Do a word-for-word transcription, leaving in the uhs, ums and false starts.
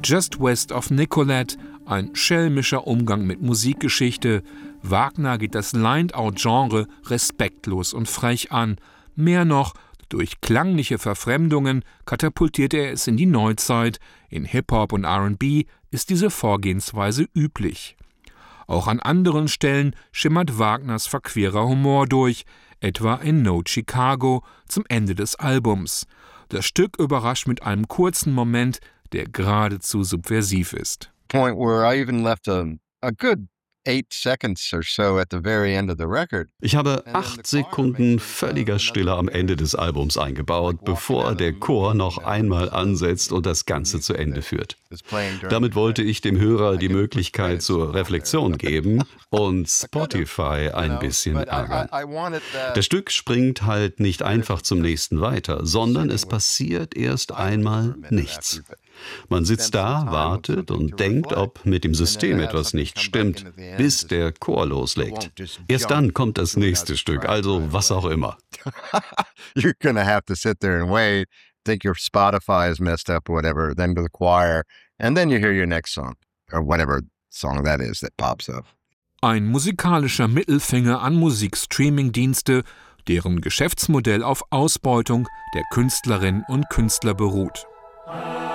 Just West of Nicollet, ein schelmischer Umgang mit Musikgeschichte. Wagner geht das Lined-Out-Genre respektlos und frech an. Mehr noch, durch klangliche Verfremdungen katapultiert er es in die Neuzeit. In Hip-Hop und R and B ist diese Vorgehensweise üblich. Auch an anderen Stellen schimmert Wagners verquerer Humor durch, etwa in No Chicago zum Ende des Albums. Das Stück überrascht mit einem kurzen Moment, der geradezu subversiv ist. Point where I even left a, a good eight seconds or so at the very end of the record. Ich habe acht Sekunden völliger Stille am Ende des Albums eingebaut, bevor der Chor noch einmal ansetzt und das Ganze zu Ende führt. Damit wollte ich dem Hörer die Möglichkeit zur Reflexion geben und Spotify ein bisschen ärgern. Das Stück springt halt nicht einfach zum nächsten weiter, sondern es passiert erst einmal nichts. Man sitzt da, wartet und denkt, ob mit dem System etwas nicht stimmt, bis der Chor loslegt. Erst dann kommt das nächste Stück, also was auch immer. You're gonna have to sit there and wait, think your Spotify is messed up or whatever, then to the choir, and then you hear your next song, or whatever song that is that pops up. Ein musikalischer Mittelfinger an Musikstreaming-Dienste, deren Geschäftsmodell auf Ausbeutung der Künstlerinnen und Künstler beruht.